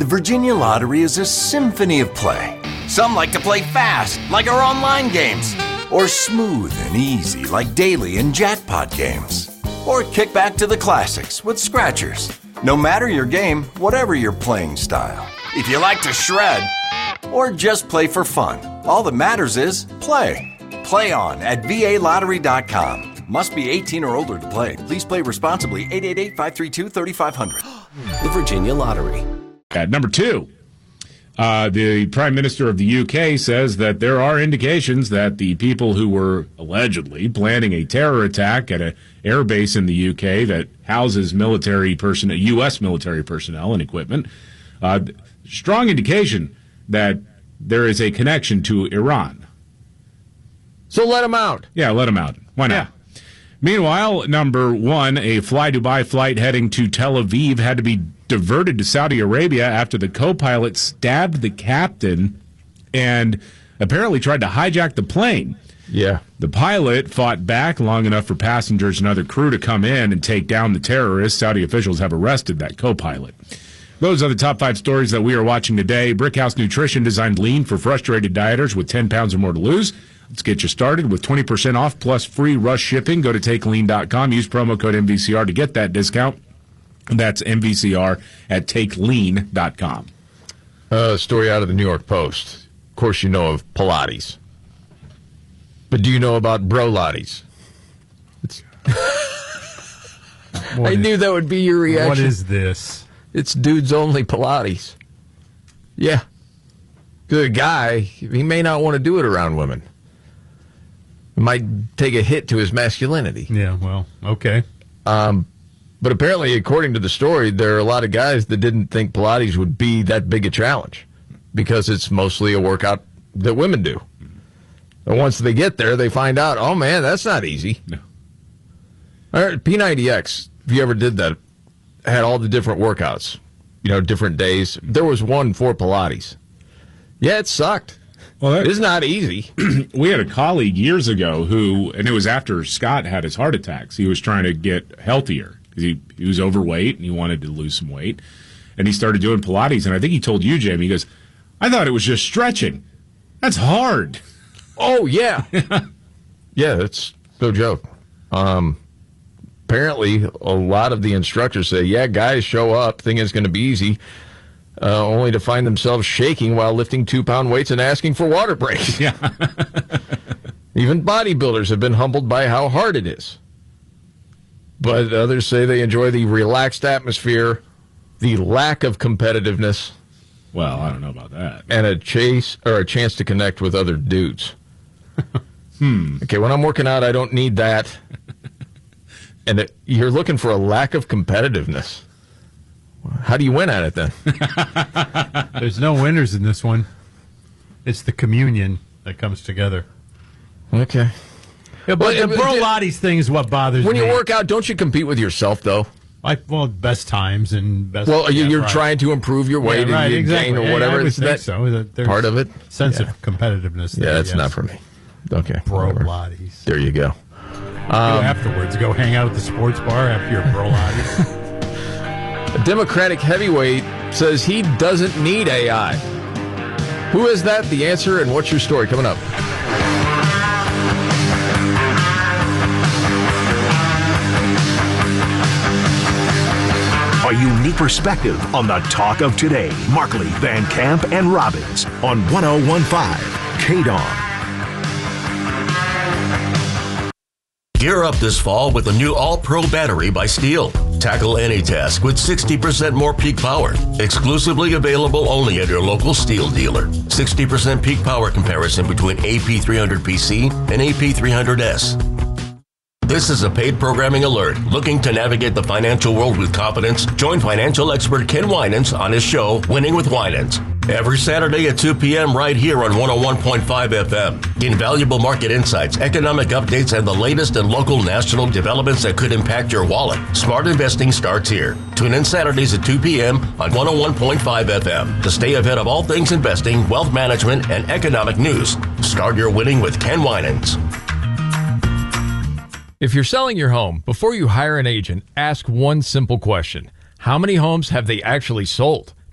The Virginia Lottery is a symphony of play. Some like to play fast, like our online games, or smooth and easy, like daily and jackpot games. Or kick back to the classics with scratchers. No matter your game, whatever your playing style. If you like to shred, or just play for fun, all that matters is play. Play on at VALottery.com. Must be 18 or older to play. Please play responsibly. 888-532-3500. The Virginia Lottery. At number 2, the Prime Minister of the UK says that there are indications that the people who were allegedly planning a terror attack at an air base in the UK that houses U.S. military personnel and equipment, strong indication that there is a connection to Iran. So let them out. Yeah, let them out. Why not? Yeah. Meanwhile, number 1, a Fly Dubai flight heading to Tel Aviv had to be diverted to Saudi Arabia after the co-pilot stabbed the captain and apparently tried to hijack the plane. Yeah. The pilot fought back long enough for passengers and other crew to come in and take down the terrorists. Saudi officials have arrested that co-pilot. Those are the top 5 stories that we are watching today. Brickhouse Nutrition designed lean for frustrated dieters with 10 pounds or more to lose. Let's get you started with 20% off plus free rush shipping. Go to TakeLean.com. Use promo code MVCR to get that discount. That's MVCR at TakeLean.com. Story out of the New York Post. Of course, you know of Pilates. But do you know about Brolates? I knew that would be your reaction. What is this? It's dudes only Pilates. Yeah. The guy, he may not want to do it around women. It might take a hit to his masculinity. Yeah, well, okay. But apparently, according to the story, there are a lot of guys that didn't think Pilates would be that big a challenge because it's mostly a workout that women do. And once they get there, they find out, oh, man, that's not easy. No. All right, P90X, if you ever did that, had all the different workouts, different days. There was one for Pilates. Yeah, it sucked. Well, it's not easy. We had a colleague years ago and it was after Scott had his heart attacks. He was trying to get healthier because he was overweight and he wanted to lose some weight. And he started doing Pilates. And I think he told you, Jamie, he goes, I thought it was just stretching. That's hard. Oh, yeah. Yeah, that's no joke. Apparently, a lot of the instructors say, yeah, guys show up, think it's going to be easy. Only to find themselves shaking while lifting 2-pound weights and asking for water breaks. Yeah. Even bodybuilders have been humbled by how hard it is. But others say they enjoy the relaxed atmosphere, the lack of competitiveness. Well, I don't know about that. And a chance to connect with other dudes. Okay, when I'm working out, I don't need that. And you're looking for a lack of competitiveness. How do you win at it then? There's no winners in this one. It's the communion that comes together. Okay. Yeah, but the Brolates thing is what bothers me. When you work out, don't you compete with yourself, though? Best times and best... Well, you're trying to improve your weight and you gain or whatever. I would think so. There's part of it? Sense of competitiveness. Yeah, that's not for me. Okay. Brolates. There you go. Afterwards, go hang out at the sports bar after your Brolates. A Democratic heavyweight says he doesn't need AI. Who is that? The answer, and what's your story coming up? A unique perspective on the talk of today. Markley, Van Camp, and Robbins on 101.5 KDON. Gear up this fall with the new All-Pro battery by Steel. Tackle any task with 60% more peak power. Exclusively available only at your local Steel dealer. 60% peak power comparison between AP300PC and AP300S. This is a paid programming alert. Looking to navigate the financial world with confidence? Join financial expert Ken Winans on his show, Winning with Winans. Every Saturday at 2 p.m. right here on 101.5 FM. Invaluable market insights, economic updates, and the latest in local national developments that could impact your wallet. Smart investing starts here. Tune in Saturdays at 2 p.m. on 101.5 FM to stay ahead of all things investing, wealth management, and economic news. Start your winning with Ken Winans. If you're selling your home, before you hire an agent, ask one simple question. How many homes have they actually sold?